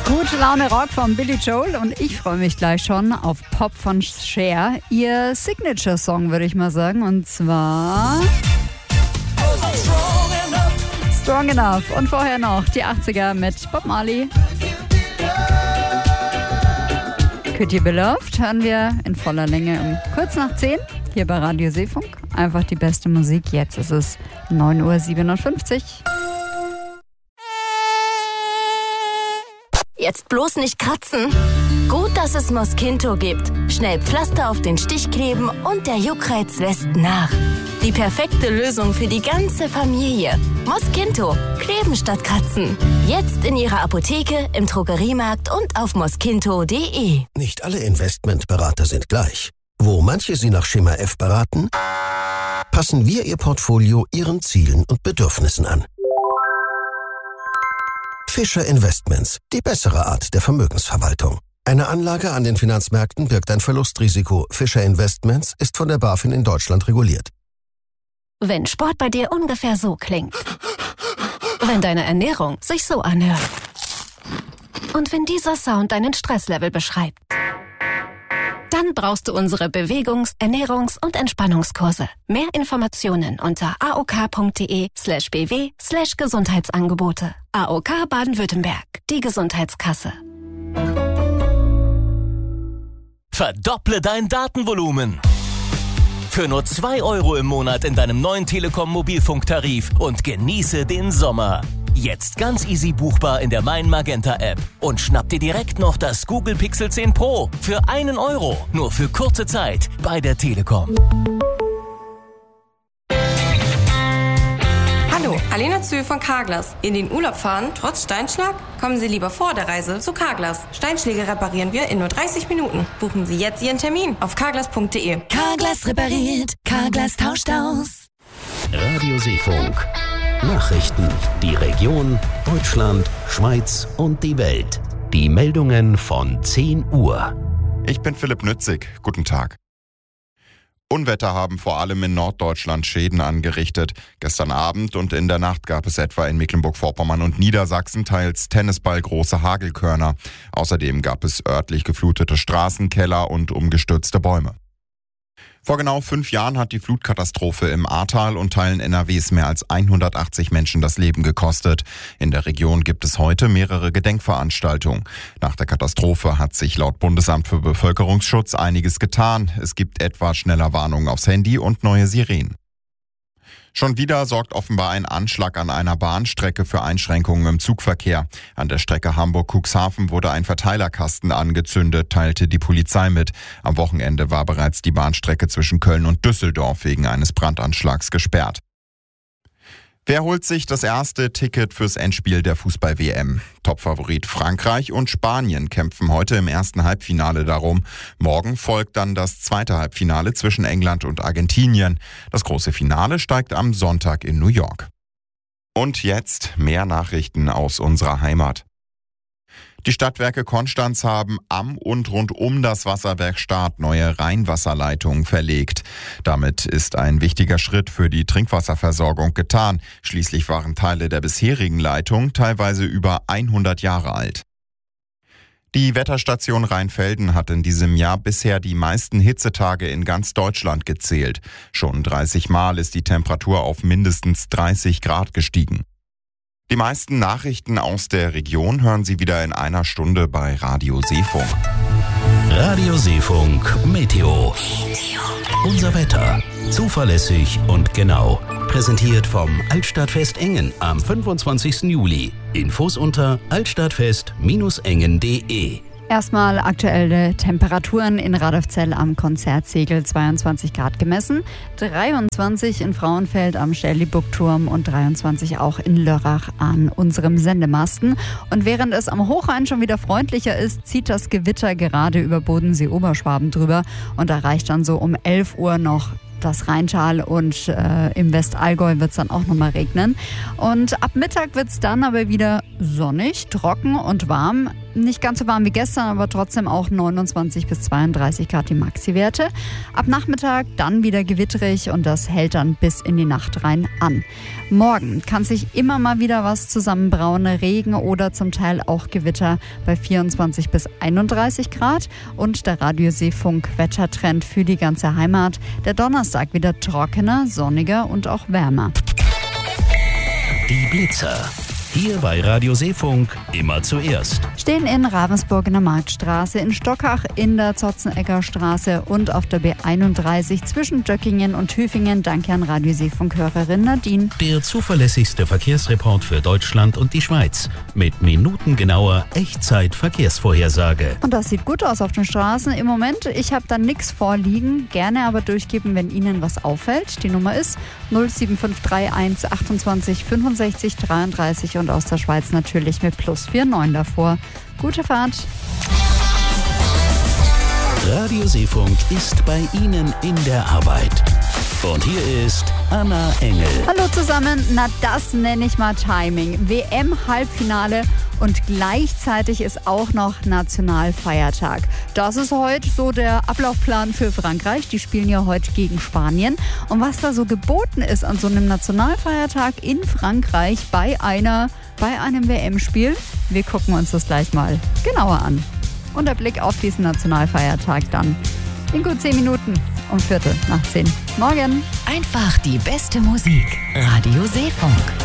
Gute Laune Rock von Billy Joel und ich freue mich gleich schon auf Pop von Cher. Ihr Signature-Song, würde ich mal sagen, und zwar Strong Enough. Und vorher noch die 80er mit Bob Marley. Could You Be Loved hören wir in voller Länge um kurz nach 10 hier bei Radio Seefunk. Einfach die beste Musik. Jetzt ist es 9:57 Uhr. Jetzt bloß nicht kratzen. Gut, dass es Mosquito gibt. Schnell Pflaster auf den Stich kleben und der Juckreiz lässt nach. Die perfekte Lösung für die ganze Familie. Mosquito. Kleben statt kratzen. Jetzt in Ihrer Apotheke, im Drogeriemarkt und auf mosquito.de. Nicht alle Investmentberater sind gleich. Wo manche Sie nach Schema F beraten, passen wir Ihr Portfolio Ihren Zielen und Bedürfnissen an. Fischer Investments, die bessere Art der Vermögensverwaltung. Eine Anlage an den Finanzmärkten birgt ein Verlustrisiko. Fischer Investments ist von der BaFin in Deutschland reguliert. Wenn Sport bei dir ungefähr so klingt. Wenn deine Ernährung sich so anhört. Und wenn dieser Sound deinen Stresslevel beschreibt. Dann brauchst du unsere Bewegungs-, Ernährungs- und Entspannungskurse. Mehr Informationen unter aok.de/bw/Gesundheitsangebote. AOK Baden-Württemberg, die Gesundheitskasse. Verdopple dein Datenvolumen. Für nur 2 € im Monat in deinem neuen Telekom-Mobilfunktarif und genieße den Sommer. Jetzt ganz easy buchbar in der Mein Magenta App. Und schnapp dir direkt noch das Google Pixel 10 Pro für 1 €. Nur für kurze Zeit bei der Telekom. Hallo, Alena Zühl von Carglass. In den Urlaub fahren, trotz Steinschlag? Kommen Sie lieber vor der Reise zu Carglass. Steinschläge reparieren wir in nur 30 Minuten. Buchen Sie jetzt Ihren Termin auf carglass.de. Carglass repariert, Carglass tauscht aus. Radio Seefunk. Nachrichten, die Region, Deutschland, Schweiz und die Welt. Die Meldungen von 10 Uhr. Ich bin Philipp Nützig. Guten Tag. Unwetter haben vor allem in Norddeutschland Schäden angerichtet. Gestern Abend und in der Nacht gab es etwa in Mecklenburg-Vorpommern und Niedersachsen teils tennisballgroße Hagelkörner. Außerdem gab es örtlich geflutete Straßenkeller und umgestürzte Bäume. Vor genau 5 Jahren hat die Flutkatastrophe im Ahrtal und Teilen NRWs mehr als 180 Menschen das Leben gekostet. In der Region gibt es heute mehrere Gedenkveranstaltungen. Nach der Katastrophe hat sich laut Bundesamt für Bevölkerungsschutz einiges getan. Es gibt etwa schneller Warnungen aufs Handy und neue Sirenen. Schon wieder sorgt offenbar ein Anschlag an einer Bahnstrecke für Einschränkungen im Zugverkehr. An der Strecke Hamburg-Cuxhaven wurde ein Verteilerkasten angezündet, teilte die Polizei mit. Am Wochenende war bereits die Bahnstrecke zwischen Köln und Düsseldorf wegen eines Brandanschlags gesperrt. Wer holt sich das erste Ticket fürs Endspiel der Fußball-WM? Topfavorit Frankreich und Spanien kämpfen heute im ersten Halbfinale darum. Morgen folgt dann das zweite Halbfinale zwischen England und Argentinien. Das große Finale steigt am Sonntag in New York. Und jetzt mehr Nachrichten aus unserer Heimat. Die Stadtwerke Konstanz haben am und rund um das Wasserwerk Start neue Rheinwasserleitungen verlegt. Damit ist ein wichtiger Schritt für die Trinkwasserversorgung getan. Schließlich waren Teile der bisherigen Leitung teilweise über 100 Jahre alt. Die Wetterstation Rheinfelden hat in diesem Jahr bisher die meisten Hitzetage in ganz Deutschland gezählt. Schon 30 Mal ist die Temperatur auf mindestens 30 Grad gestiegen. Die meisten Nachrichten aus der Region hören Sie wieder in einer Stunde bei Radio Seefunk. Radio Seefunk Meteo. Unser Wetter. Zuverlässig und genau. Präsentiert vom Altstadtfest Engen am 25. Juli. Infos unter altstadtfest-engen.de. Erstmal aktuelle Temperaturen in Radolfzell am Konzertsegel, 22 Grad gemessen, 23 in Frauenfeld am Stelliburgturm und 23 auch in Lörrach an unserem Sendemasten. Und während es am Hochrhein schon wieder freundlicher ist, zieht das Gewitter gerade über Bodensee-Oberschwaben drüber und erreicht dann so um 11 Uhr noch das Rheintal und im Westallgäu wird es dann auch nochmal regnen. Und ab Mittag wird es dann aber wieder sonnig, trocken und warm. Nicht ganz so warm wie gestern, aber trotzdem auch 29 bis 32 Grad die Maxi-Werte. Ab Nachmittag dann wieder gewitterig und das hält dann bis in die Nacht rein an. Morgen kann sich immer mal wieder was zusammenbrauen, Regen oder zum Teil auch Gewitter bei 24 bis 31 Grad. Und der Radio-Seefunk-Wettertrend für die ganze Heimat. Der Donnerstag wieder trockener, sonniger und auch wärmer. Die Blitzer. Hier bei Radio Seefunk immer zuerst. Stehen in Ravensburg in der Marktstraße, in Stockach in der Zotzenegger Straße und auf der B31 zwischen Döckingen und Hüfingen. Danke an Radio Seefunk-Hörerin Nadine. Der zuverlässigste Verkehrsreport für Deutschland und die Schweiz. Mit minutengenauer Echtzeit-Verkehrsvorhersage. Und das sieht gut aus auf den Straßen. Im Moment, ich habe da nichts vorliegen. Gerne aber durchgeben, wenn Ihnen was auffällt. Die Nummer ist 07531 28 65 33 und aus der Schweiz natürlich mit +49 davor. Gute Fahrt. Radio Seefunk ist bei Ihnen in der Arbeit. Und hier ist Anna Engel. Hallo zusammen, na das nenne ich mal Timing. WM-Halbfinale und gleichzeitig ist auch noch Nationalfeiertag. Das ist heute so der Ablaufplan für Frankreich. Die spielen ja heute gegen Spanien. Und was da so geboten ist an so einem Nationalfeiertag in Frankreich bei einem WM-Spiel, wir gucken uns das gleich mal genauer an. Und der Blick auf diesen Nationalfeiertag dann in gut 10 Minuten um 10:15. Morgen. Einfach die beste Musik. Radio Seefunk.